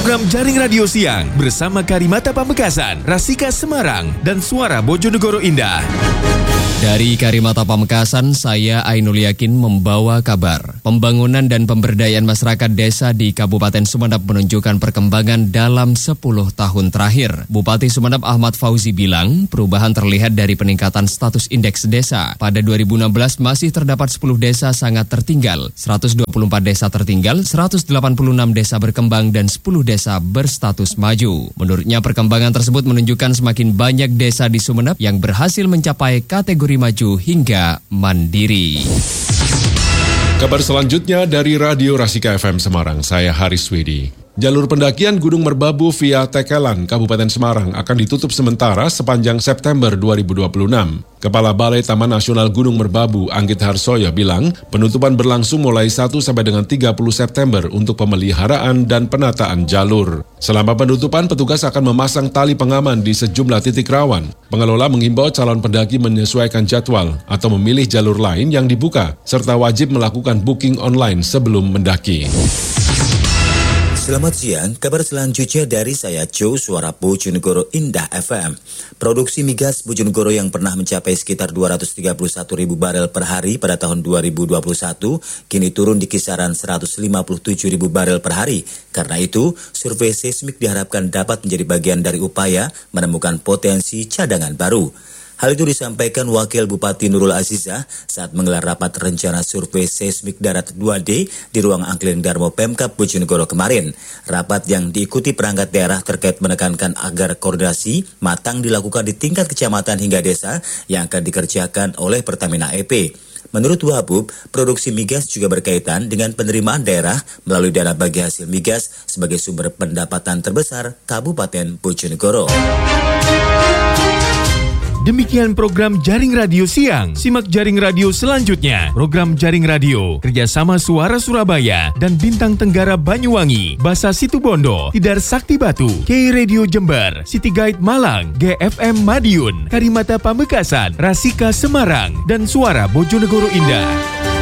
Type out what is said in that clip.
program Jaring Radio Siang bersama Karimata Pamekasan, Rasika Semarang, dan Suara Bojonegoro Indah. Dari Karimata Pamekasan, saya Ainul Yakin membawa kabar. Pembangunan dan pemberdayaan masyarakat desa di Kabupaten Sumeneb menunjukkan perkembangan dalam 10 tahun terakhir. Bupati Sumeneb Ahmad Fauzi bilang, perubahan terlihat dari peningkatan status indeks desa. Pada 2016 masih terdapat 10 desa sangat tertinggal, 124 desa tertinggal, 186 desa berkembang, dan 10 desa berstatus maju. Menurutnya, perkembangan tersebut menunjukkan semakin banyak desa di Sumeneb yang berhasil mencapai kategori maju hingga mandiri. Kabar selanjutnya dari Radio Rasika FM Semarang, saya Haris Wedi. Jalur pendakian Gunung Merbabu via Tekelan, Kabupaten Semarang akan ditutup sementara sepanjang September 2026. Kepala Balai Taman Nasional Gunung Merbabu, Anggit Harsoyo, bilang penutupan berlangsung mulai 1 sampai dengan 30 September untuk pemeliharaan dan penataan jalur. Selama penutupan, petugas akan memasang tali pengaman di sejumlah titik rawan. Pengelola mengimbau calon pendaki menyesuaikan jadwal atau memilih jalur lain yang dibuka, serta wajib melakukan booking online sebelum mendaki. Selamat siang, kabar selanjutnya dari saya Joe, Suara Bojonegoro Indah FM. Produksi migas Bojonegoro yang pernah mencapai sekitar 231 ribu barel per hari pada tahun 2021, kini turun di kisaran 157 ribu barel per hari. Karena itu, survei seismik diharapkan dapat menjadi bagian dari upaya menemukan potensi cadangan baru. Hal itu disampaikan Wakil Bupati Nurul Azizah saat menggelar rapat rencana survei seismik darat 2D di ruang Angkleng Darmo Pemkab Bojonegoro kemarin. Rapat yang diikuti perangkat daerah terkait menekankan agar koordinasi matang dilakukan di tingkat kecamatan hingga desa yang akan dikerjakan oleh Pertamina EP. Menurut Wabub, produksi migas juga berkaitan dengan penerimaan daerah melalui dana bagi hasil migas sebagai sumber pendapatan terbesar Kabupaten Bojonegoro. Demikian program Jaring Radio Siang. Simak Jaring Radio selanjutnya. Program Jaring Radio kerjasama Suara Surabaya dan Bintang Tenggara Banyuwangi, Basa Situbondo, Tidar Sakti Batu, K Radio Jember, City Guide Malang, GFM Madiun, Karimata Pamekasan, Rasika Semarang, dan Suara Bojonegoro Indah.